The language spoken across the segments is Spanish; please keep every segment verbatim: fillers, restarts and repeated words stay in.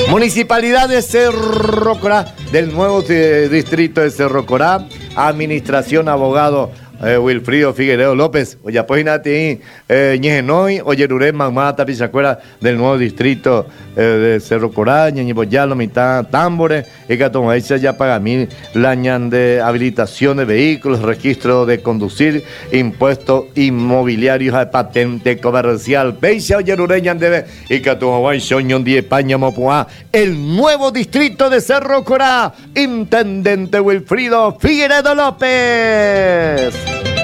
Municipalidad de Cerro Corá, del nuevo eh, distrito de Cerro Corá, administración, abogado eh, Wilfrido Figueiredo López, oya pues nati eh, ñejenoi, oyeruré mamata pisacuera del nuevo distrito eh, de Cerro Corá, ñeñiboyalo mitad tambores, y que toma hecha ya paga mil lañan de habilitación de vehículos, registro de conducir, impuestos inmobiliarios, patente comercial, peisa oyeruré ñan debe, y que toma guay soñón die España mopua, el nuevo distrito de Cerro Corá, intendente Wilfrido Figueiredo López.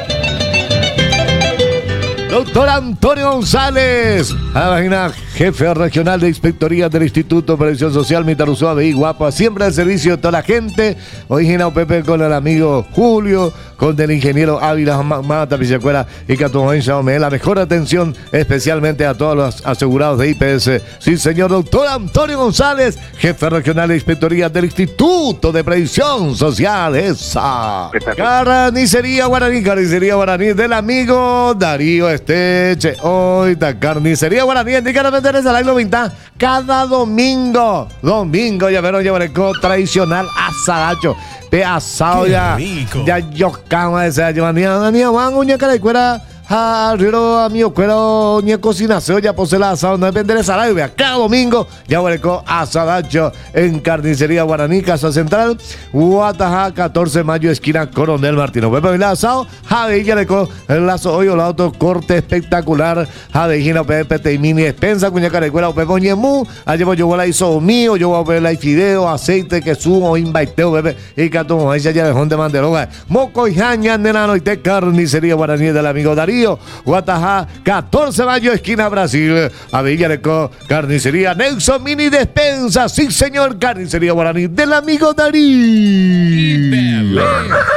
Doctor Antonio González, a la página jefe regional de inspectoría del Instituto de Previsión Social Mitaruzúa, Veí Guapa, siempre al servicio de toda la gente. Hoy Gina Pepe con el amigo Julio, con el ingeniero Ávila Mata Pichacuera y Catomoense, la mejor atención especialmente a todos los asegurados de I P S. Sí, señor doctor Antonio González, jefe regional de inspectoría del Instituto de Previsión Social. Esa. Carnicería Guaraní, carnicería Guaraní del amigo Darío Esteche. Hoy la carnicería Guaraní, indícame cada domingo, domingo, ya verán, ya verán, tradicional asadacho, pe asado ya, ya yo cama de esa, ya ni ni van uña cara de cuera, a río a mi cuero, ni cocina se ya pose la asado, no depende de salario, vea, cada domingo, ya verán, asadacho en carnicería Guaraní, Casa Central, Guataja, catorce de mayo, esquina Coronel Martino, Pepe el asado, Javi, ya le el lazo hoy o la auto corte espectacular, Javi, Gina, Pepe, te mini despensa, cuña cara de cuera, Pepe, ñemú, allí voy yo la hizo mío, yo voy a ver la fideo, aceite, que sumo, invaiteo, Pepe, y catomo, ella ya dejó de manderoga, moco y jaña, nenano, y te carnicería Guaraní del amigo Darío, Guatajá, catorce de mayo, esquina Brasil, a Villareco, carnicería Nelson Mini Despensa, sí señor, carnicería Guaraní del amigo Darío.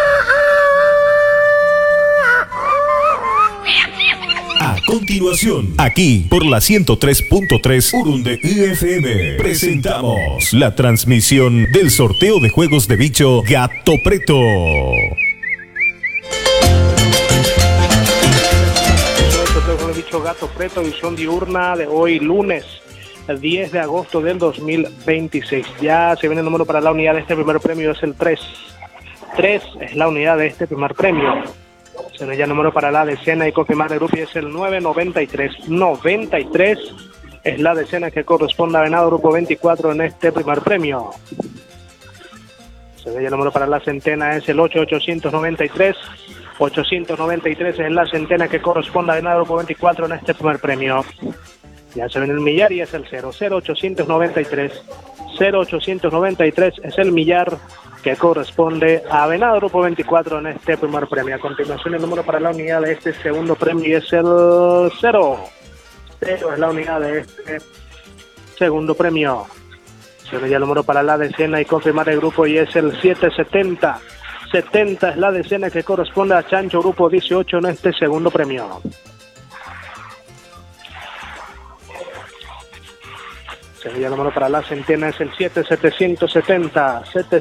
A continuación, aquí por la ciento tres punto tres Urunde I F M, presentamos la transmisión del sorteo de juegos de bicho Gato Preto. Bicho Gato Preto, edición diurna de hoy lunes diez de agosto del dos mil veintiséis. Ya se viene el número para la unidad de este primer premio, es el tres. tres es la unidad de este primer premio. Se ve ya el número para la decena y confirmar de grupo y es el nueve noventa y tres. noventa y tres es la decena que corresponde a Venado Grupo veinticuatro en este primer premio. Se ve ya el número para la centena, es el ocho ochocientos noventa y tres. ochocientos noventa y tres es la centena que corresponde a Venado Grupo veinticuatro en este primer premio. Ya se ven el millar y es el cero cero ochocientos noventa y tres. cero ochocientos noventa y tres es el millar que corresponde a Venado Grupo veinticuatro en este primer premio. A continuación el número para la unidad de este segundo premio y es el cero. cero es la unidad de este segundo premio. Se ve ya el número para la decena y confirmar el grupo y es el siete setenta. setenta es la decena que corresponde a Chancho Grupo dieciocho en este segundo premio. Se ve ya el número para la centena, es el siete setecientos setenta.